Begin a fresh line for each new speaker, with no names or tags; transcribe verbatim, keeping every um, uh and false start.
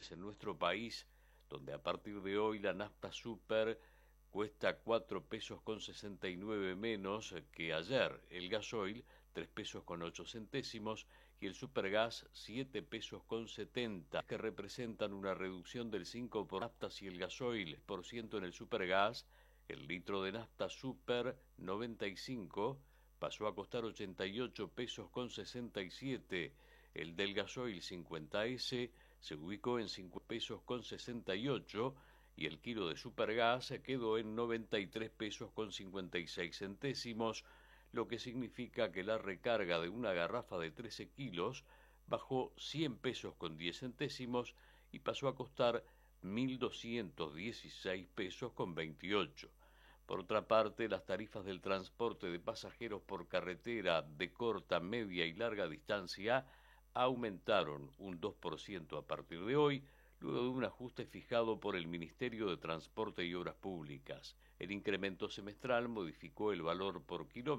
países, en nuestro país, donde a partir de hoy la nafta super cuesta cuatro pesos con sesenta y nueve menos que ayer, el gasoil tres pesos con ocho centésimos y el supergas siete pesos con setenta, que representan una reducción del cinco por ciento naftas y el gasoil por ciento en el supergas. El litro de nafta super noventa y cinco pasó a costar ochenta y ocho pesos con sesenta y siete. El del gasoil cincuenta ese se ubicó en cinco pesos con sesenta y ocho y el kilo de supergas quedó en noventa y tres pesos con cincuenta y seis centésimos, lo que significa que la recarga de una garrafa de trece kilos bajó cien pesos con diez centésimos y pasó a costar mil doscientos dieciséis pesos con veintiocho. Por otra parte, las tarifas del transporte de pasajeros por carretera de corta, media y larga distancia aumentaron un dos por ciento a partir de hoy, luego de un ajuste fijado por el Ministerio de Transporte y Obras Públicas. El incremento semestral modificó el valor por kilómetro